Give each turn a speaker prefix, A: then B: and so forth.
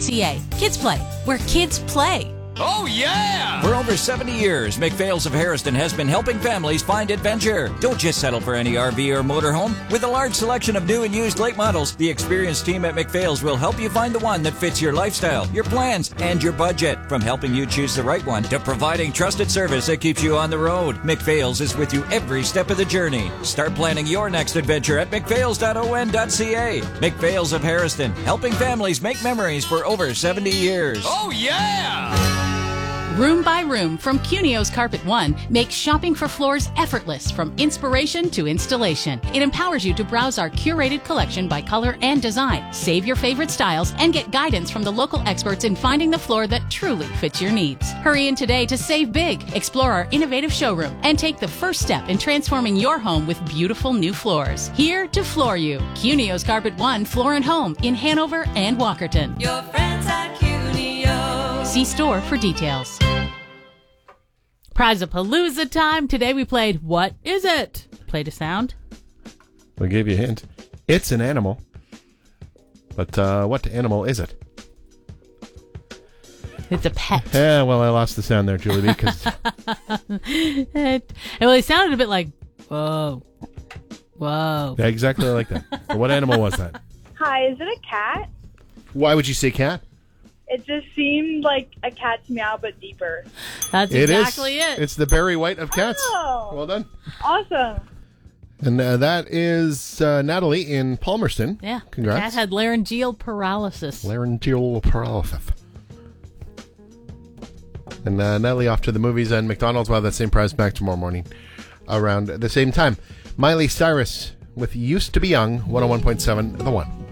A: McPhails.ca. Kids Play, where kids play.
B: Oh, yeah!
C: For over 70 years, McPhails of Harrison has been helping families find adventure. Don't just settle for any RV or motorhome. With a large selection of new and used late models, the experienced team at McPhails will help you find the one that fits your lifestyle, your plans, and your budget. From helping you choose the right one to providing trusted service that keeps you on the road, McPhails is with you every step of the journey. Start planning your next adventure at McPhails.on.ca. McPhails of Harrison, helping families make memories for over 70 years.
B: Oh, yeah!
A: Room by Room from Cunio's Carpet One makes shopping for floors effortless from inspiration to installation. It empowers you to browse our curated collection by color and design, save your favorite styles, and get guidance from the local experts in finding the floor that truly fits your needs. Hurry in today to save big, explore our innovative showroom, and take the first step in transforming your home with beautiful new floors. Here to floor you. Cunio's Carpet One Floor and Home in Hanover and Walkerton.
D: Your friends at Cunio.
A: See store for details. Prize-a-palooza time. Today we played What Is It? Played a sound.
E: We gave you a hint. It's an animal. But what animal is it?
A: It's a pet.
E: Yeah, well, I lost the sound there, Julie, because...
A: Well, it sounded a bit like, whoa, whoa.
E: Yeah, exactly like that. But what animal was that?
F: Hi, is it a cat?
E: Why would you say cat?
F: It just seemed like a cat's meow, but deeper.
A: That's exactly it.
E: It's the Barry White of cats.
F: Oh.
E: Well done.
F: Awesome.
E: And that is Natalie in Palmerston.
A: Yeah.
E: Congrats.
A: The cat had laryngeal paralysis.
E: Laryngeal paralysis. And Natalie off to the movies and McDonald's. We'll have that same prize back tomorrow morning around the same time. Miley Cyrus with Used to Be Young, 101.7 The One.